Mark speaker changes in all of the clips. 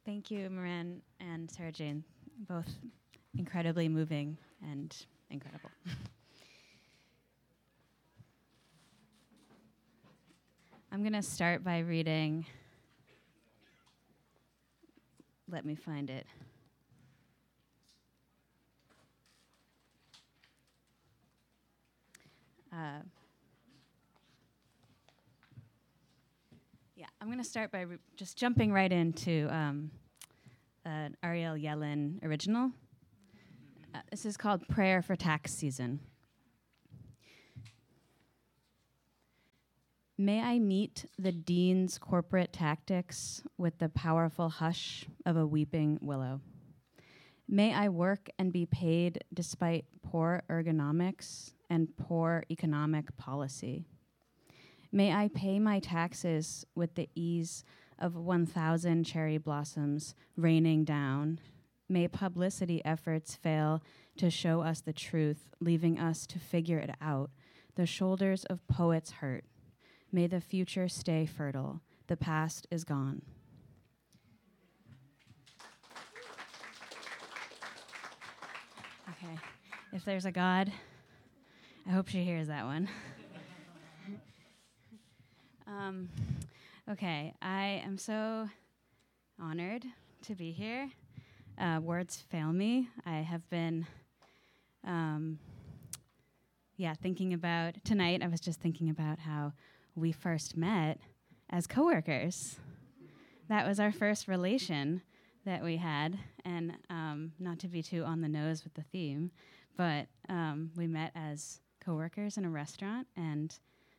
Speaker 1: Thank you, Moran and Sarah Jane, both incredibly moving and incredible. I'm going to start by reading, let me find it. I'm going to start by just jumping right into an Ariel Yellen original. This is called Prayer for Tax Season. May I meet the dean's corporate tactics with the powerful hush of a weeping willow. May I work and be paid despite poor ergonomics and poor economic policy. May I pay my taxes with the ease of 1,000 cherry blossoms raining down. May publicity efforts fail to show us the truth, leaving us to figure it out. The shoulders of poets hurt. May the future stay fertile. The past is gone. Okay, if there's a God, I hope she hears that one. Okay, I am so honored to be here. Words fail me. I have been, thinking about, tonight I was just thinking about how we first met as coworkers. That was our first relation that we had, and not to be too on the nose with the theme, but we met as coworkers in a restaurant, and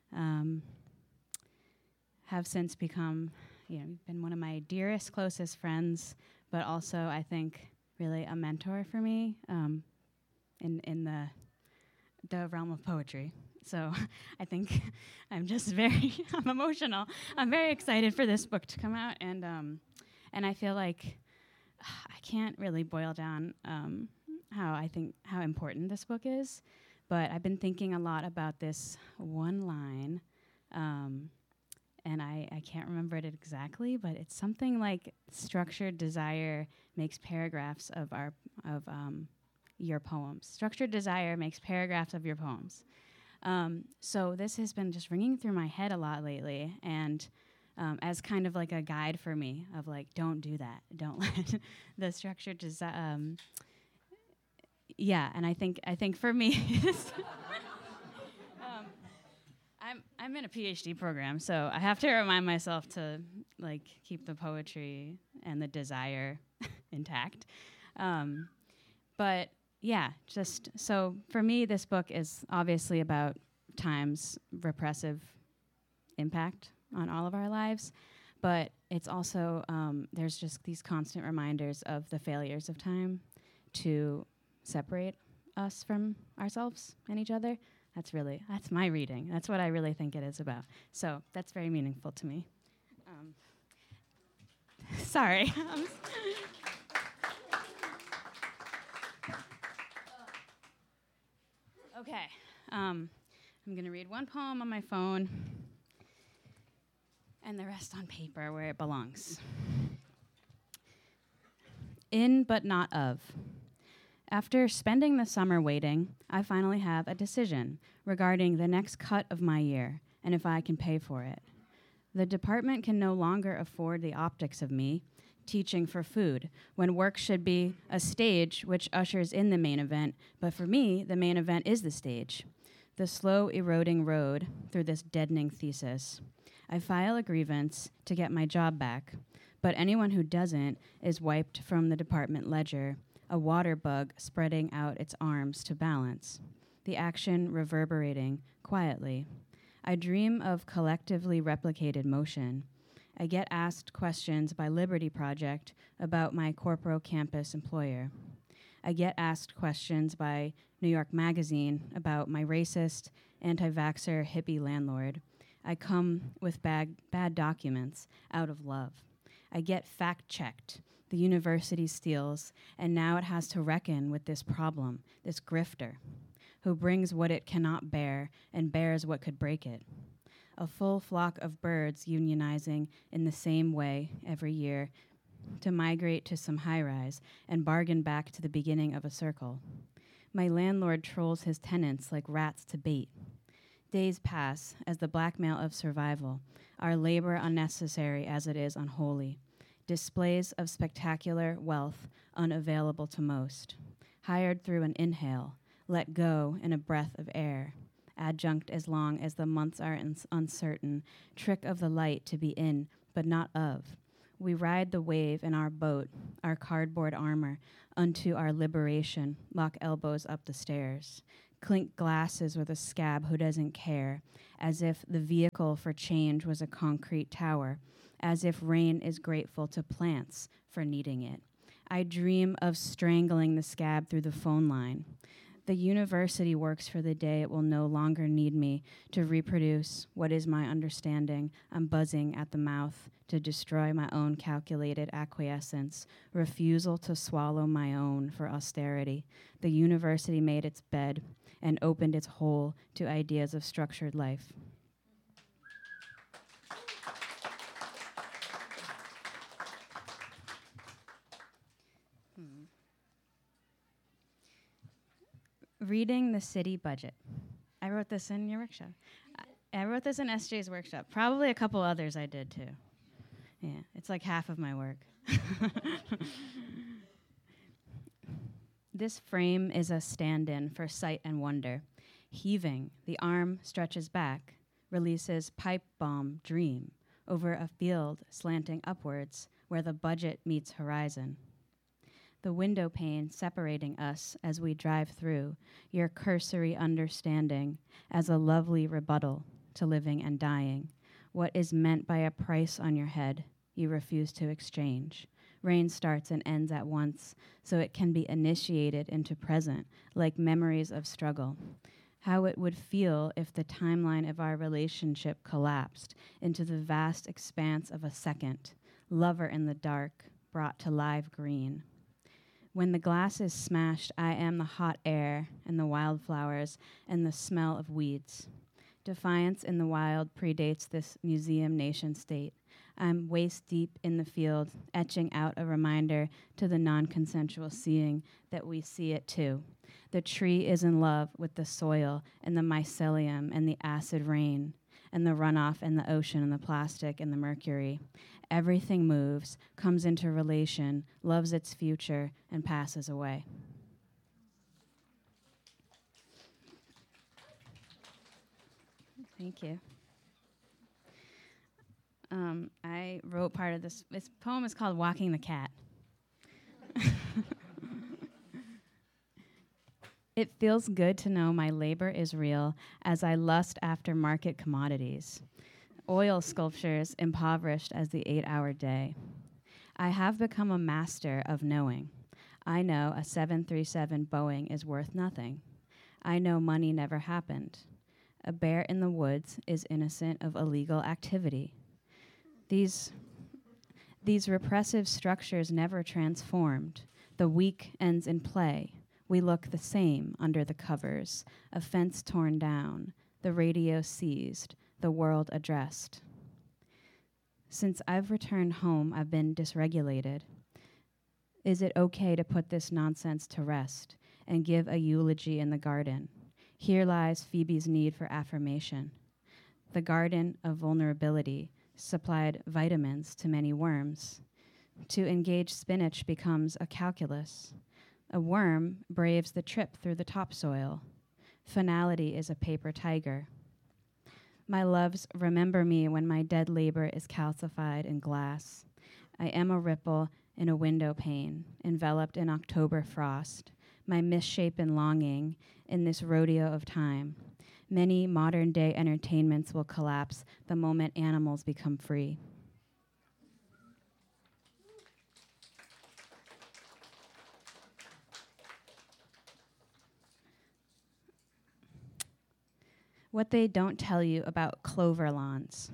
Speaker 1: have since become, been one of my dearest, closest friends, but also I think really a mentor for me in the realm of poetry. So I think I'm just I'm emotional. I'm very excited for this book to come out, and I feel like I can't really boil down how important this book is, but I've been thinking a lot about this one line. And I can't remember it exactly, but it's something like structured desire makes paragraphs of your poems. Structured desire makes paragraphs of your poems. So this has been just ringing through my head a lot lately, and as kind of like a guide for me of like, don't do that. Don't let the structured desire. And I think for me. I'm in a PhD program, so I have to remind myself to like keep the poetry and the desire intact. Just so for me, this book is obviously about time's repressive impact on all of our lives, but it's also there's just these constant reminders of the failures of time to separate us from ourselves and each other. That's my reading. That's what I really think it is about. So that's very meaningful to me. Sorry. Okay. I'm going to read one poem on my phone and the rest on paper where it belongs. In but not of. After spending the summer waiting, I finally have a decision regarding the next cut of my year and if I can pay for it. The department can no longer afford the optics of me teaching for food when work should be a stage which ushers in the main event, but for me, the main event is the stage. The slow eroding road through this deadening thesis. I file a grievance to get my job back, but anyone who doesn't is wiped from the department ledger, a water bug spreading out its arms to balance, the action reverberating quietly. I dream of collectively replicated motion. I get asked questions by Liberty Project about my corporate campus employer. I get asked questions by New York Magazine about my racist, anti-vaxxer hippie landlord. I come with bad documents out of love. I get fact-checked. The university steals, and now it has to reckon with this problem, this grifter, who brings what it cannot bear and bears what could break it. A full flock of birds unionizing in the same way every year, to migrate to some high rise and bargain back to the beginning of a circle. My landlord trolls his tenants like rats to bait. Days pass as the blackmail of survival, our labor unnecessary as it is unholy, displays of spectacular wealth unavailable to most, hired through an inhale, let go in a breath of air, adjunct as long as the months are uncertain, trick of the light to be in, but not of. We ride the wave in our boat, our cardboard armor, unto our liberation, lock elbows up the stairs, clink glasses with a scab who doesn't care, as if the vehicle for change was a concrete tower, as if rain is grateful to plants for needing it. I dream of strangling the scab through the phone line. The university works for the day it will no longer need me to reproduce what is my understanding. I'm buzzing at the mouth to destroy my own calculated acquiescence, refusal to swallow my own for austerity. The university made its bed and opened its hole to ideas of structured life. Reading the city budget. I wrote this in your workshop. I wrote this in SJ's workshop. Probably a couple others I did too. Yeah, it's like half of my work. This frame is a stand-in for sight and wonder. Heaving, the arm stretches back, releases pipe bomb dream over a field slanting upwards where the budget meets horizon. The window pane separating us as we drive through, your cursory understanding as a lovely rebuttal to living and dying. What is meant by a price on your head, you refuse to exchange. Rain starts and ends at once, so it can be initiated into present, like memories of struggle. How it would feel if the timeline of our relationship collapsed into the vast expanse of a second, lover in the dark, brought to live green. When the glass is smashed, I am the hot air and the wildflowers and the smell of weeds. Defiance in the wild predates this museum nation state. I'm waist deep in the field, etching out a reminder to the non-consensual seeing that we see it too. The tree is in love with the soil and the mycelium and the acid rain and the runoff and the ocean and the plastic and the mercury. Everything moves, comes into relation, loves its future, and passes away. Thank you. I wrote part of this. This poem is called Walking the Cat. It feels good to know my labor is real as I lust after market commodities. Oil sculptures impoverished as the 8-hour day. I have become a master of knowing. I know a 737 Boeing is worth nothing. I know money never happened. A bear in the woods is innocent of illegal activity. These repressive structures never transformed. The week ends in play. We look the same under the covers. A fence torn down, the radio seized, the world addressed. Since I've returned home, I've been dysregulated. Is it okay to put this nonsense to rest and give a eulogy in the garden? Here lies Phoebe's need for affirmation. The garden of vulnerability supplied vitamins to many worms. To engage spinach becomes a calculus. A worm braves the trip through the topsoil. Finality is a paper tiger. My loves, remember me when my dead labor is calcified in glass. I am a ripple in a window pane, enveloped in October frost, my misshapen longing in this rodeo of time. Many modern-day entertainments will collapse the moment animals become free. What they don't tell you about clover lawns.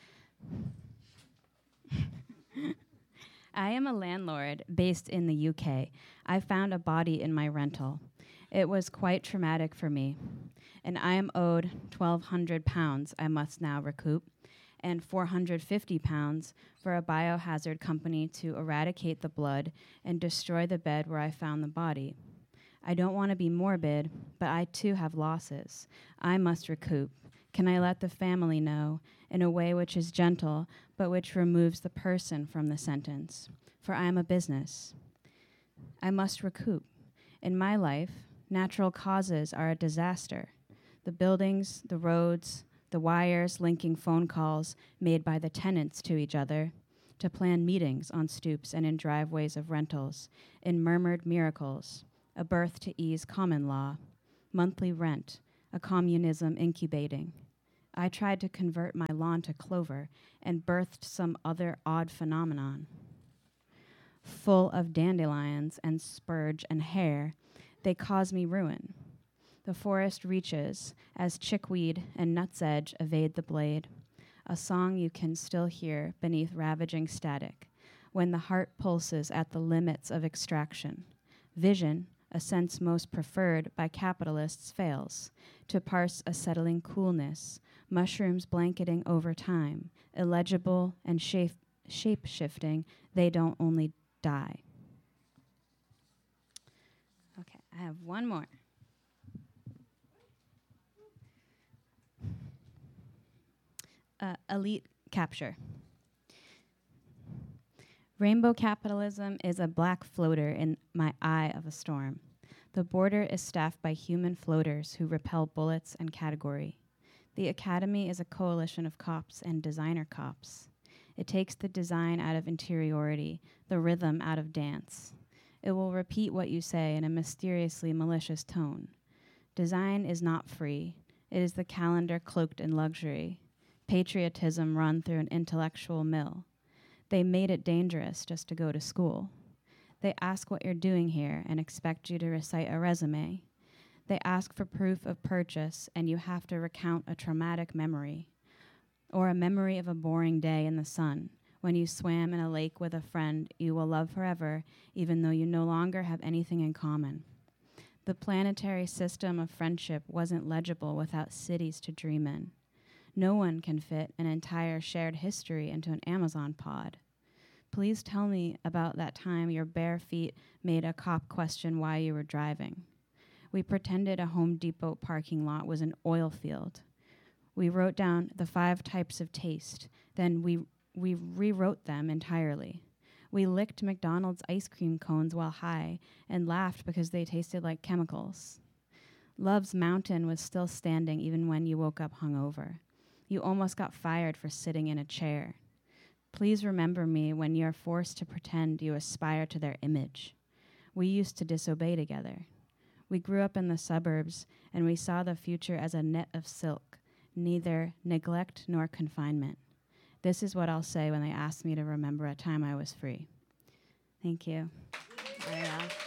Speaker 1: I am a landlord based in the UK. I found a body in my rental. It was quite traumatic for me, and I am owed £1,200 I must now recoup. and 450 pounds for a biohazard company to eradicate the blood and destroy the bed where I found the body. I don't want to be morbid, but I too have losses. I must recoup. Can I let the family know in a way which is gentle, but which removes the person from the sentence? For I am a business. I must recoup. In my life, natural causes are a disaster. The buildings, the roads, the wires linking phone calls made by the tenants to each other, to plan meetings on stoops and in driveways of rentals, in murmured miracles, a birth to ease common law, monthly rent, a communism incubating. I tried to convert my lawn to clover and birthed some other odd phenomenon. Full of dandelions and spurge and hair, they cause me ruin. The forest reaches as chickweed and nutsedge evade the blade, a song you can still hear beneath ravaging static, when the heart pulses at the limits of extraction. Vision, a sense most preferred by capitalists, fails to parse a settling coolness, mushrooms blanketing over time, illegible and shape-shifting, they don't only die. Okay, I have one more. Elite capture. Rainbow capitalism is a black floater in my eye of a storm. The border is staffed by human floaters who repel bullets and category. The academy is a coalition of cops and designer cops. It takes the design out of interiority, the rhythm out of dance. It will repeat what you say in a mysteriously malicious tone. Design is not free. It is the calendar cloaked in luxury. Patriotism run through an intellectual mill. They made it dangerous just to go to school. They ask what you're doing here and expect you to recite a resume. They ask for proof of purchase and you have to recount a traumatic memory or a memory of a boring day in the sun when you swam in a lake with a friend you will love forever even though you no longer have anything in common. The planetary system of friendship wasn't legible without cities to dream in. No one can fit an entire shared history into an Amazon pod. Please tell me about that time your bare feet made a cop question why you were driving. We pretended a Home Depot parking lot was an oil field. We wrote down the 5 types of taste, then we rewrote them entirely. We licked McDonald's ice cream cones while high and laughed because they tasted like chemicals. Love's mountain was still standing even when you woke up hungover. You almost got fired for sitting in a chair. Please remember me when you're forced to pretend you aspire to their image. We used to disobey together. We grew up in the suburbs, and we saw the future as a net of silk, neither neglect nor confinement. This is what I'll say when they ask me to remember a time I was free. Thank you. Very well.